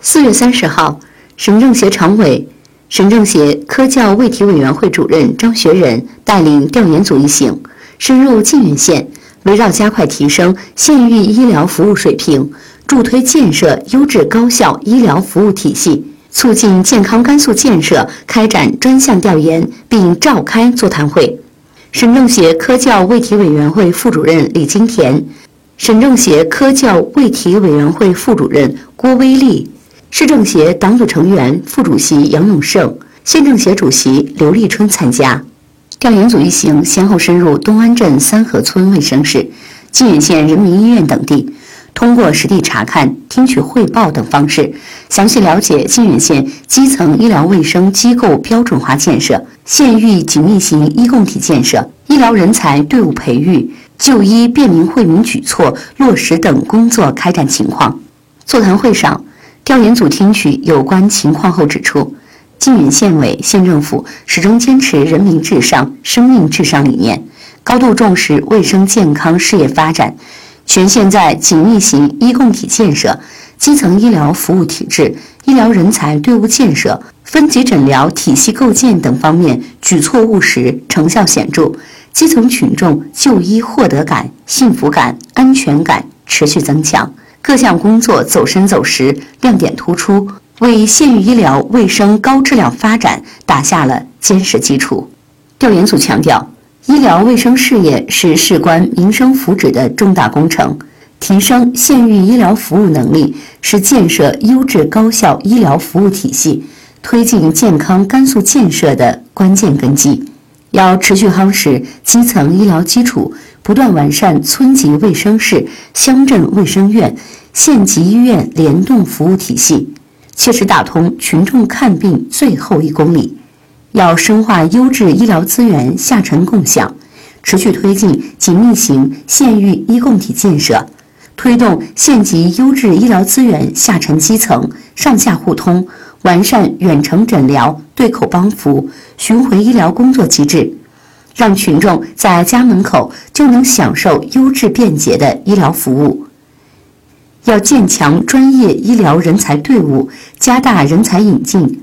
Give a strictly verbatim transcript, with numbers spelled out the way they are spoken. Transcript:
四月三十号，省政协常委、省政协科教卫体委员会主任张学仁带领调研组一行，深入靖远县，围绕加快提升县域医疗服务水平，助推建设优质高效医疗服务体系，促进健康甘肃建设开展专项调研，并召开座谈会。省政协科教卫体委员会副主任李金田、省政协科教卫体委员会副主任郭威利、市政协党组成员、副主席杨永胜、县政协主席刘立春参加。调研组一行先后深入东安镇三河村卫生室、靖远县人民医院等地，通过实地查看、听取汇报等方式，详细了解靖远县基层医疗卫生机构标准化建设、县域紧密型医共体建设、医疗人才队伍培育、就医便民惠民举措落实等工作开展情况。座谈会上，调研组听取有关情况后指出，靖远县委、县政府始终坚持人民至上、生命至上理念，高度重视卫生健康事业发展，全县在紧密型医共体建设、基层医疗服务体制、医疗人才队伍建设、分级诊疗体系构建等方面举措务实，成效显著，基层群众就医获得感、幸福感、安全感持续增强，各项工作走深走实，亮点突出，为县域医疗卫生高质量发展打下了坚实基础。调研组强调，医疗卫生事业是事关民生福祉的重大工程，提升县域医疗服务能力是建设优质高效医疗服务体系、推进健康甘肃建设的关键根基。要持续夯实基层医疗基础，不断完善村级卫生室、乡镇卫生院、县级医院联动服务体系，切实打通群众看病最后一公里。要深化优质医疗资源下沉共享，持续推进紧密型县域医共体建设，推动县级优质医疗资源下沉基层、上下互通，完善远程诊疗、对口帮扶、巡回医疗工作机制，让群众在家门口就能享受优质便捷的医疗服务。要建强专业医疗人才队伍，加大人才引进、